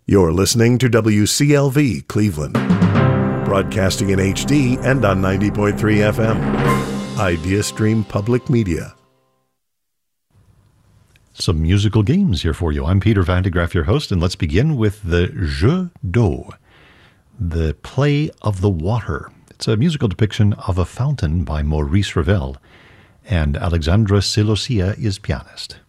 You're listening to WCLV Cleveland, broadcasting in HD and on 90.3 FM. IdeaStream Public Media. Some musical games here for you. I'm Peter Van de Graaff, your host, and let's begin with the Jeu d'eau, the play of the water. It's a musical depiction of a fountain by Maurice Ravel, and Alexandra Silosia is pianist.